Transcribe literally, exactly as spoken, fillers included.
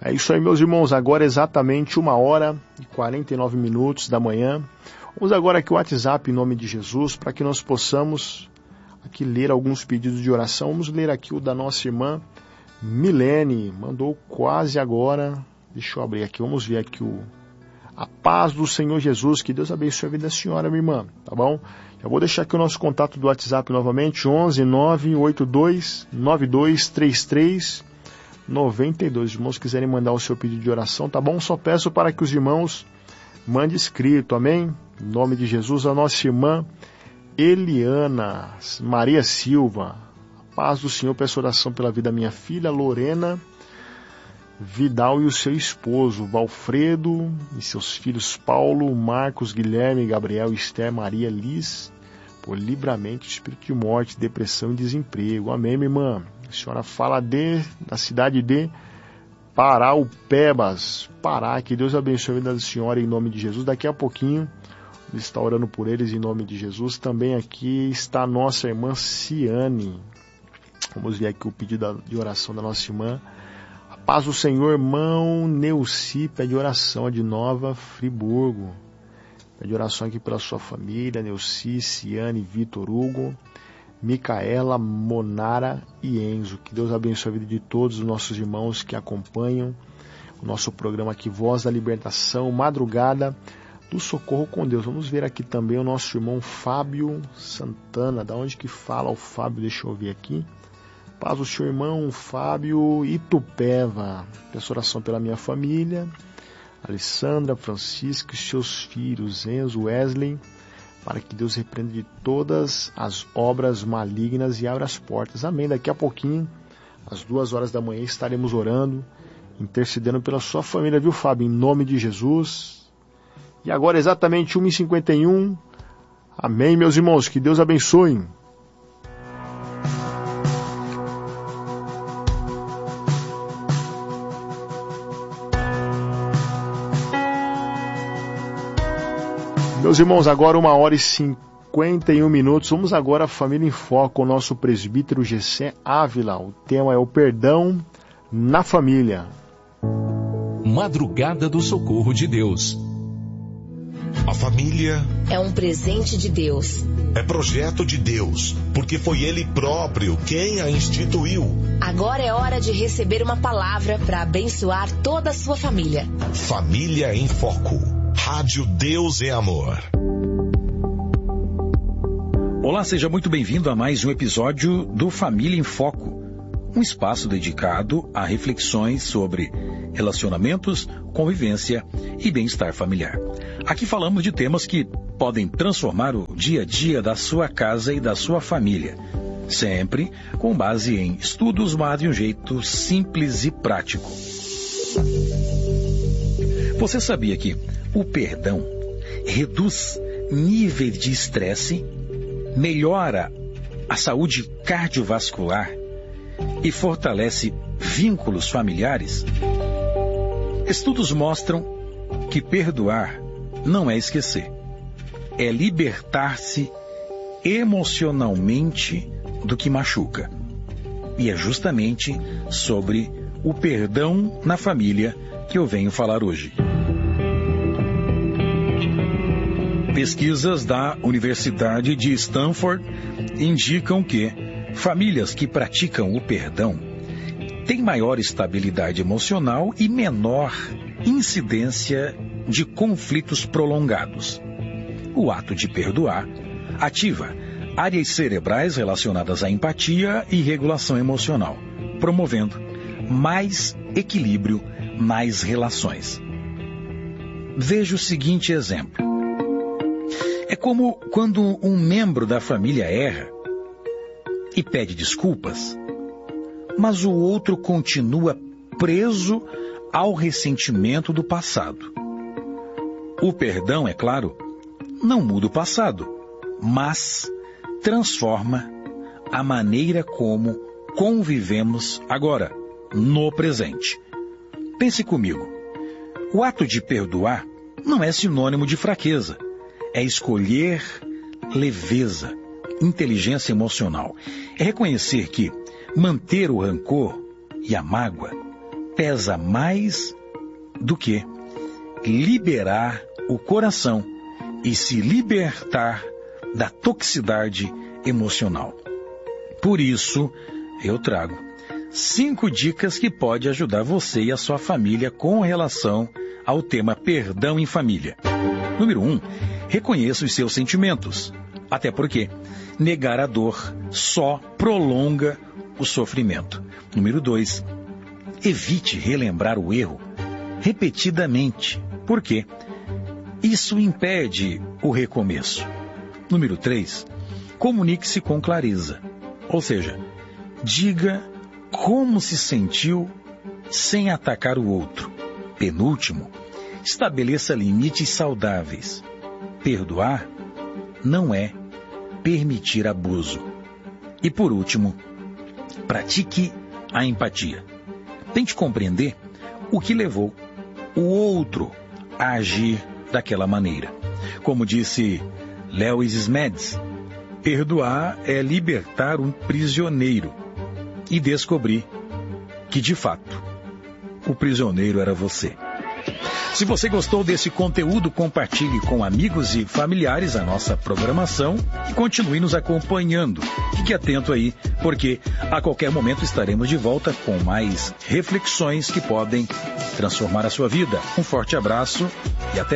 É isso aí, meus irmãos, agora é exatamente uma hora e quarenta e nove minutos da manhã. Vamos agora aqui o WhatsApp em nome de Jesus, para que nós possamos aqui ler alguns pedidos de oração. Vamos ler aqui o da nossa irmã Milene, mandou quase agora. Deixa eu abrir aqui, vamos ver aqui o... A paz do Senhor Jesus, que Deus abençoe a vida da senhora, minha irmã, tá bom? Já vou deixar aqui o nosso contato do WhatsApp novamente, onze nove oito dois nove dois três três nove dois. Os irmãos quiserem mandar o seu pedido de oração, tá bom? Só peço para que os irmãos mandem escrito, amém? Em nome de Jesus, a nossa irmã Eliana Maria Silva. A paz do Senhor, peço oração pela vida da minha filha Lorena Vidal e o seu esposo Valfredo e seus filhos Paulo, Marcos, Guilherme, Gabriel, Esther, Maria, Liz, por livramento do espírito de morte, depressão e desemprego. Amém, minha irmã? A senhora fala de, da cidade de Paraupebas, Pará. Que Deus abençoe a vida da senhora em nome de Jesus. Daqui a pouquinho ele está orando por eles em nome de Jesus. Também aqui está a nossa irmã Ciane. Vamos ver aqui o pedido de oração da nossa irmã. Paz do Senhor, irmão Neuci, pede oração de Nova Friburgo. Pede oração aqui pela sua família, Neuci, Ciane, Vitor Hugo, Micaela, Monara e Enzo. Que Deus abençoe a vida de todos os nossos irmãos que acompanham o nosso programa aqui, Voz da Libertação, Madrugada do Socorro com Deus. Vamos ver aqui também o nosso irmão Fábio Santana. Da onde que fala o Fábio? Deixa eu ver aqui. Paz o seu irmão Fábio Itupeva. Peço oração pela minha família, Alessandra, Francisca e seus filhos, Enzo, Wesley, para que Deus repreenda de todas as obras malignas e abra as portas. Amém. Daqui a pouquinho, às duas horas da manhã, estaremos orando, intercedendo pela sua família, viu, Fábio? Em nome de Jesus. E agora, exatamente uma e cinquenta e um. Amém, meus irmãos. Que Deus abençoe. Meus irmãos, agora uma hora e cinquenta e um minutos. Vamos agora a Família em Foco com o nosso presbítero Gessé Ávila. O tema é o perdão na família. Madrugada do Socorro de Deus. A família é um presente de Deus. É projeto de Deus, porque foi Ele próprio quem a instituiu. Agora é hora de receber uma palavra para abençoar toda a sua família. Família em Foco. Rádio Deus é Amor. Olá, seja muito bem-vindo a mais um episódio do Família em Foco, um espaço dedicado a reflexões sobre relacionamentos, convivência e bem-estar familiar. Aqui falamos de temas que podem transformar o dia a dia da sua casa e da sua família, sempre com base em estudos, mas de um jeito simples e prático. Você sabia que o perdão reduz níveis de estresse, melhora a saúde cardiovascular e fortalece vínculos familiares? Estudos mostram que perdoar não é esquecer, é libertar-se emocionalmente do que machuca. E é justamente sobre o perdão na família que eu venho falar hoje. Pesquisas da Universidade de Stanford indicam que famílias que praticam o perdão têm maior estabilidade emocional e menor incidência de conflitos prolongados. O ato de perdoar ativa áreas cerebrais relacionadas à empatia e regulação emocional, promovendo mais equilíbrio nas relações. Veja o seguinte exemplo. É como quando um membro da família erra e pede desculpas, mas o outro continua preso ao ressentimento do passado. O perdão, é claro, não muda o passado, mas transforma a maneira como convivemos agora, no presente. Pense comigo. O ato de perdoar não é sinônimo de fraqueza. É escolher leveza, inteligência emocional. É reconhecer que manter o rancor e a mágoa pesa mais do que liberar o coração e se libertar da toxicidade emocional. Por isso, eu trago cinco dicas que podem ajudar você e a sua família com relação ao tema perdão em família. Número um, reconheça os seus sentimentos. Até porque negar a dor só prolonga o sofrimento. Número dois, evite relembrar o erro repetidamente. Por quê? Isso impede o recomeço. Número três, comunique-se com clareza. Ou seja, diga como se sentiu sem atacar o outro. Penúltimo, estabeleça limites saudáveis. Perdoar não é permitir abuso. E por último, pratique a empatia. Tente compreender o que levou o outro a agir daquela maneira. Como disse Lewis Smedes, perdoar é libertar um prisioneiro e descobrir que, de fato, o prisioneiro era você. Se você gostou desse conteúdo, compartilhe com amigos e familiares a nossa programação e continue nos acompanhando. Fique atento aí, porque a qualquer momento estaremos de volta com mais reflexões que podem transformar a sua vida. Um forte abraço e até